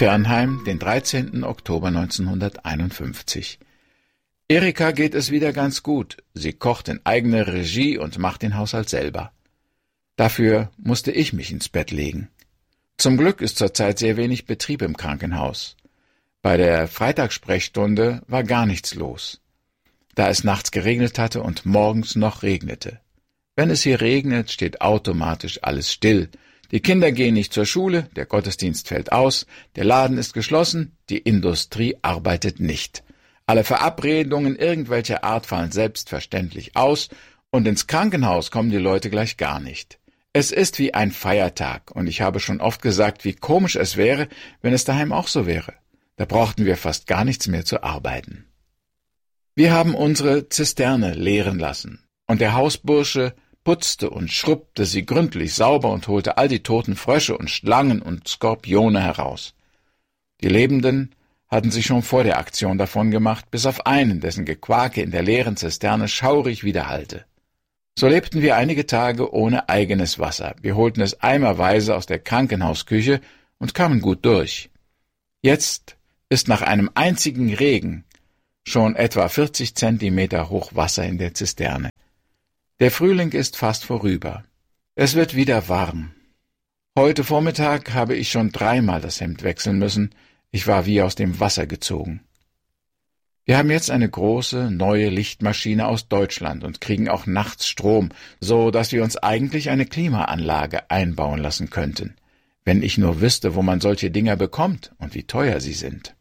Firnheim, den 13. Oktober 1951. Erika geht es wieder ganz gut. Sie kocht in eigener Regie und macht den Haushalt selber. Dafür musste ich mich ins Bett legen. Zum Glück ist zurzeit sehr wenig Betrieb im Krankenhaus. Bei der Freitagssprechstunde war gar nichts los, da es nachts geregnet hatte und morgens noch regnete. Wenn es hier regnet, steht automatisch alles still. Die Kinder gehen nicht zur Schule, der Gottesdienst fällt aus, der Laden ist geschlossen, die Industrie arbeitet nicht. Alle Verabredungen irgendwelcher Art fallen selbstverständlich aus und ins Krankenhaus kommen die Leute gleich gar nicht. Es ist wie ein Feiertag und ich habe schon oft gesagt, wie komisch es wäre, wenn es daheim auch so wäre. Da brauchten wir fast gar nichts mehr zu arbeiten. Wir haben unsere Zisterne leeren lassen und der Hausbursche putzte und schrubbte sie gründlich sauber und holte all die toten Frösche und Schlangen und Skorpione heraus. Die Lebenden hatten sich schon vor der Aktion davon gemacht, bis auf einen, dessen Gequake in der leeren Zisterne schaurig widerhallte. So lebten wir einige Tage ohne eigenes Wasser. Wir holten es eimerweise aus der Krankenhausküche und kamen gut durch. Jetzt ist nach einem einzigen Regen schon etwa 40 Zentimeter hoch Wasser in der Zisterne. Der Frühling ist fast vorüber. Es wird wieder warm. Heute Vormittag habe ich schon 3-mal das Hemd wechseln müssen. Ich war wie aus dem Wasser gezogen. Wir haben jetzt eine große, neue Lichtmaschine aus Deutschland und kriegen auch nachts Strom, so dass wir uns eigentlich eine Klimaanlage einbauen lassen könnten. Wenn ich nur wüsste, wo man solche Dinger bekommt und wie teuer sie sind.